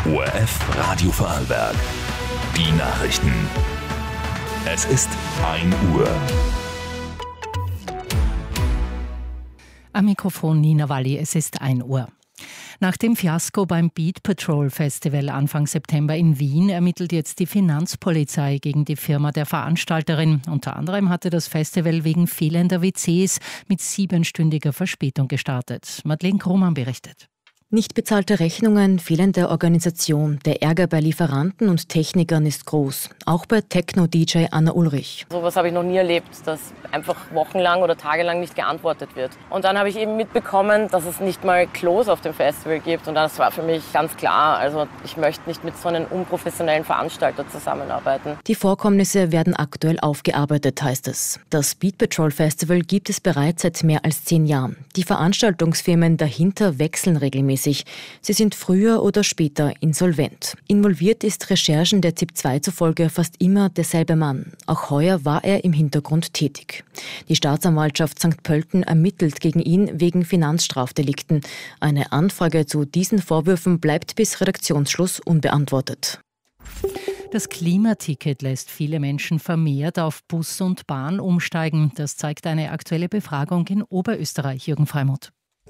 ORF Radio Vorarlberg. Die Nachrichten. Es ist 1 Uhr. Am Mikrofon Nina Walli, es ist 1 Uhr. Nach dem Fiasko beim Beat Patrol Festival Anfang September in Wien ermittelt jetzt die Finanzpolizei gegen die Firma der Veranstalterin. Unter anderem hatte das Festival wegen fehlender WCs mit 7-stündiger Verspätung gestartet. Madeleine Krohmann berichtet. Nicht bezahlte Rechnungen, fehlende Organisation. Der Ärger bei Lieferanten und Technikern ist groß. Auch bei Techno-DJ Anna Ulrich. So was habe ich noch nie erlebt, dass einfach wochenlang oder tagelang nicht geantwortet wird. Und dann habe ich eben mitbekommen, dass es nicht mal Klos auf dem Festival gibt. Und das war für mich ganz klar. Also ich möchte nicht mit so einem unprofessionellen Veranstalter zusammenarbeiten. Die Vorkommnisse werden aktuell aufgearbeitet, heißt es. Das Beat Patrol Festival gibt es bereits seit mehr als 10 Jahren. Die Veranstaltungsfirmen dahinter wechseln regelmäßig. Sie sind früher oder später insolvent. Involviert ist Recherchen der ZIP 2 zufolge fast immer derselbe Mann. Auch heuer war er im Hintergrund tätig. Die Staatsanwaltschaft St. Pölten ermittelt gegen ihn wegen Finanzstrafdelikten. Eine Anfrage zu diesen Vorwürfen bleibt bis Redaktionsschluss unbeantwortet. Das Klimaticket lässt viele Menschen vermehrt auf Bus und Bahn umsteigen. Das zeigt eine aktuelle Befragung in Oberösterreich. Jürgen Freimuth.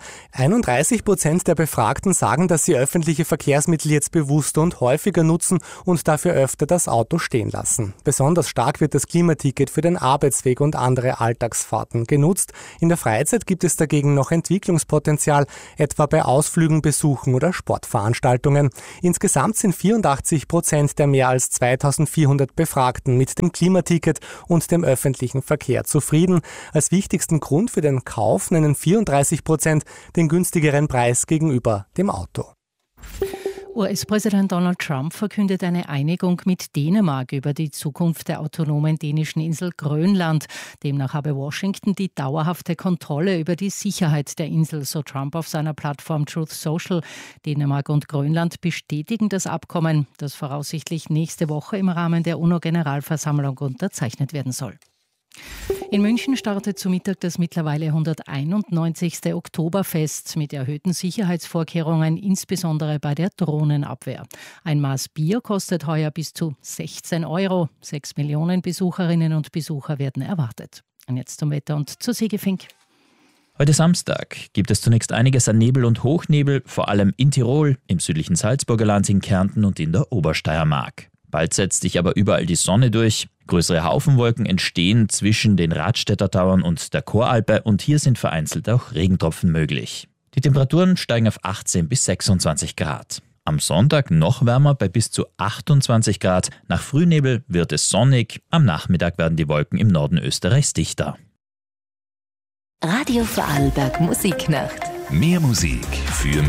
31% der Befragten sagen, dass sie öffentliche Verkehrsmittel jetzt bewusster und häufiger nutzen und dafür öfter das Auto stehen lassen. Besonders stark wird das Klimaticket für den Arbeitsweg und andere Alltagsfahrten genutzt. In der Freizeit gibt es dagegen noch Entwicklungspotenzial, etwa bei Ausflügen, Besuchen oder Sportveranstaltungen. Insgesamt sind 84% der mehr als 2400 Befragten mit dem Klimaticket und dem öffentlichen Verkehr zufrieden. Als wichtigsten Grund für den Kauf nennen 34% den günstigeren Preis gegenüber dem Auto. US-Präsident Donald Trump verkündet eine Einigung mit Dänemark über die Zukunft der autonomen dänischen Insel Grönland. Demnach habe Washington die dauerhafte Kontrolle über die Sicherheit der Insel, so Trump auf seiner Plattform Truth Social. Dänemark und Grönland bestätigen das Abkommen, das voraussichtlich nächste Woche im Rahmen der UNO-Generalversammlung unterzeichnet werden soll. In München startet zu Mittag das mittlerweile 191. Oktoberfest mit erhöhten Sicherheitsvorkehrungen, insbesondere bei der Drohnenabwehr. Ein Maß Bier kostet heuer bis zu 16 €. 6 Millionen Besucherinnen und Besucher werden erwartet. Und jetzt zum Wetter und zu Sigi Fink. Heute Samstag gibt es zunächst einiges an Nebel und Hochnebel, vor allem in Tirol, im südlichen Salzburger Land, in Kärnten und in der Obersteiermark. Bald setzt sich aber überall die Sonne durch. Größere Haufenwolken entstehen zwischen den Radstädter Tauern und der Choralpe und hier sind vereinzelt auch Regentropfen möglich. Die Temperaturen steigen auf 18 bis 26 Grad. Am Sonntag noch wärmer bei bis zu 28 Grad. Nach Frühnebel wird es sonnig. Am Nachmittag werden die Wolken im Norden Österreichs dichter. Radio Vorarlberg Musiknacht. Mehr Musik für